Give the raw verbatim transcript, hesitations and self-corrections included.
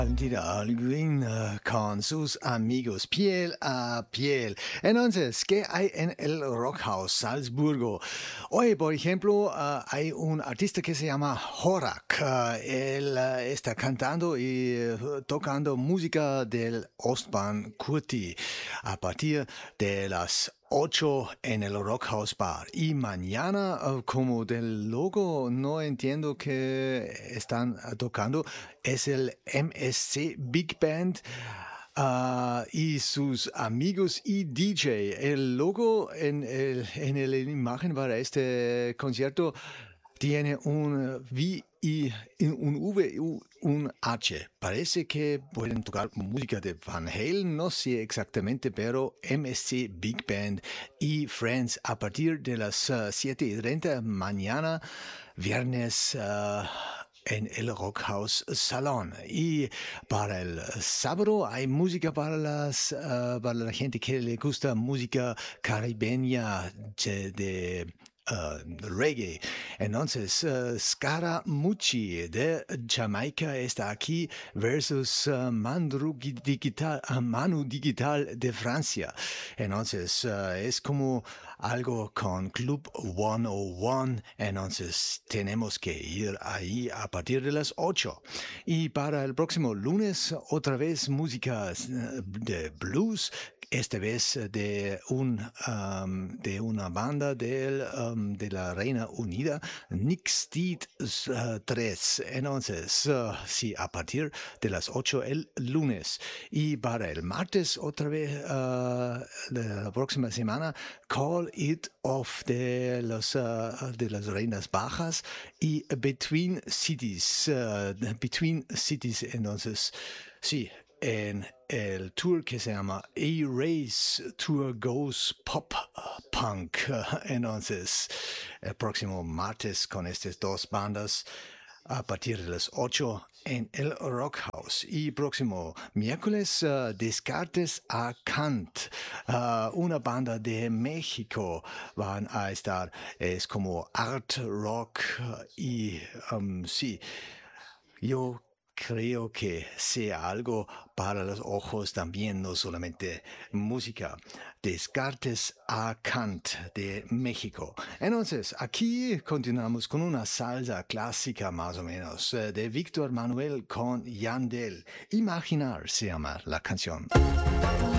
Valentina Alguin uh, con sus amigos piel a piel. Entonces, ¿qué hay en el Rockhaus Salzburgo? Hoy, por ejemplo, uh, hay un artista que se llama Horak. Uh, él uh, está cantando y uh, tocando música del Ostbahn Kurti a partir de las ocho en el Rockhaus Bar. Y mañana, uh, como del logo, no entiendo qué están uh, tocando. Es el M S C Big Band uh, y sus amigos y D J. El logo en, el, en la imagen para este concierto tiene un V y un V y un H. Parece que pueden tocar música de Van Halen, no sé exactamente, pero M S C Big Band y Friends a partir de las uh, siete y treinta mañana, viernes, uh, en el Rockhaus Salón. Y para el sábado hay música para, las, uh, para la gente que le gusta música caribeña de, de Uh, reggae. Entonces, uh, Scaramucci de Jamaica está aquí versus uh, Manu Digital, uh, Manu Digital de Francia. Entonces, uh, es como algo con Club ciento uno. Entonces, tenemos que ir ahí a partir de las ocho. Y para el próximo lunes, otra vez música de blues, esta vez de, un, um, de una banda del, um, de la Reina Unida, Nixteed uh, tres. Entonces, uh, sí, a partir de las ocho el lunes. Y para el martes, otra vez uh, de la próxima semana, Call It Off de, los, uh, de las Reinas Bajas y Between Cities. Uh, Between Cities, entonces, sí, en el tour que se llama A-Race Tour Goes Pop Punk. Entonces, el próximo martes con estas dos bandas a partir de las ocho en el Rockhaus. Y próximo miércoles, uh, Descartes a Kant, uh, una banda de México van a estar. Es como art rock y um, sí, yo creo que sea algo para los ojos también, no solamente música. Descartes a Kant de México. Entonces, aquí continuamos con una salsa clásica más o menos de Víctor Manuel con Yandel. Imaginar se llama la canción.